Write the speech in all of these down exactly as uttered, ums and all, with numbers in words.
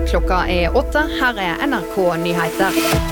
Klokka er åtte, her er N R K-nyheter.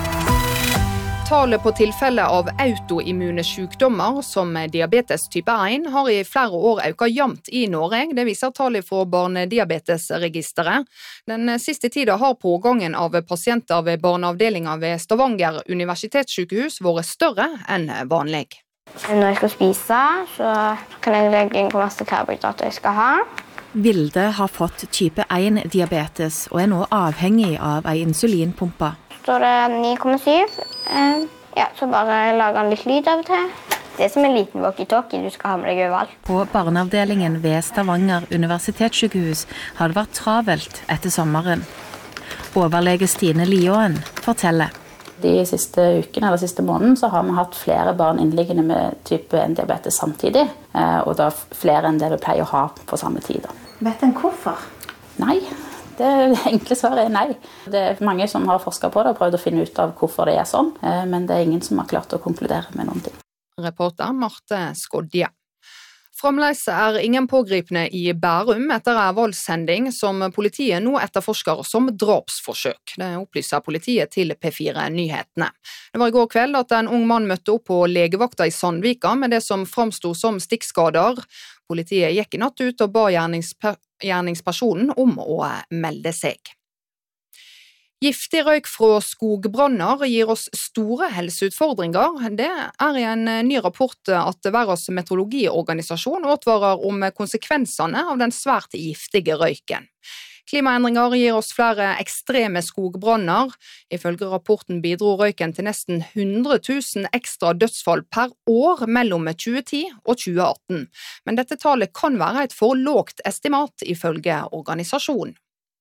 Tallet på tilfeller av autoimmune sykdommer som diabetes type én har i flere år økt jamt i Norge. Det viser tallet fra barnediabetesregisteret. Den siste tiden har pågangen av pasienter ved barneavdelingen ved Stavanger universitetssykehus vært større enn vanlig. Når jeg skal spise, så kan jeg legge inn hvor masse karbohydrater jeg skal ha. Vilde har fått type én diabetes og er nå avhengig av en insulinpumpe. Står det ni komma syv, ja, så bare lager han litt lyd av og til. Det er som en liten walkie-talkie du skal ha med deg overalt. På barneavdelingen ved Stavanger universitetssykehus har det vært travelt etter sommeren. Overlege Stine Liåen forteller. De siste ukene eller siste måneden så har vi hatt flere barn innliggende med type én diabetes samtidig, og da flere enn det vi pleier å ha på samme tid. Vet en hvorfor? Nei. Det enkle svaret er nei. Det er mange som har forsket på det og prøvd å finne ut av hvorfor det er sånn, men det er ingen som har klart å konkludere med noen ting. Reporter Marte Skodje. Fremdeles er ingen pågripne i Bærum etter en voldssending som politiet nå etterforsker som drapsforsøk. Det opplyser politiet til P fire Nyhetene. Det var i går kveld at en ung mann møtte opp på legevakta i Sandvika med det som framstod som stikkskader. Politiet gikk i natt ut og ba gjerningsper- gjerningspersonen om å melde seg. Giftig røyk fra skogbranner gir oss store helseutfordringer. Det er i en ny rapport at Verdens meteorologiorganisasjon advarer om konsekvensene av den svært giftige røyken. Klimaendringer gir oss flere ekstreme skogbranner. Ifølge rapporten bidro røyken til nesten hundre tusen ekstra dødsfall per år mellom tjue ti og tjue atten. Men dette tallet kan være et for lågt estimat ifølge organisasjonen.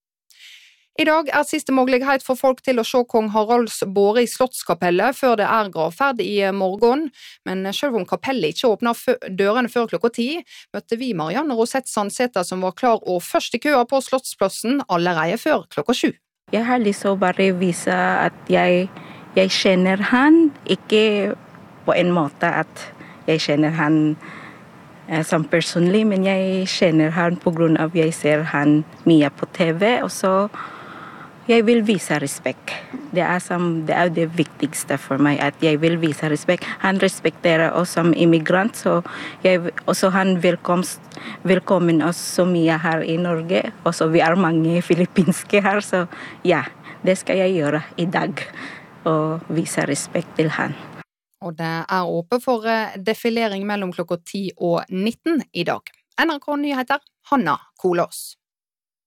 I dag er siste mulighet for folk til å se kong Haralds båre i Slottskapellet før det er gravferd i morgen. Men selv om kapellet ikke åpner dørene før klokka ti, møtte vi Marianne Rosett Sandsæter som var klar og først i køa på Slottsplassen allerede før klokka sju. Jeg har lyst til å bare vise at jeg, jeg kjenner han, ikke på en måte at jeg kjenner han eh, som personlig, men jeg kjenner han på grunn av jeg ser han mye på T V, og så jeg vil vise respekt. Det er, som, det er det viktigste for meg, at jeg vil vise respekt. Han respekterer oss som immigrant, så jeg, også han velkomst, velkommen oss så mye her i Norge. Også vi er mange filippinske her, så ja, det skal jeg gjøre i dag, og vise respekt til han. Og det er åpent for defilering mellom klokka ti og nitten i dag. N R K Nyheter, Hanna Kolås.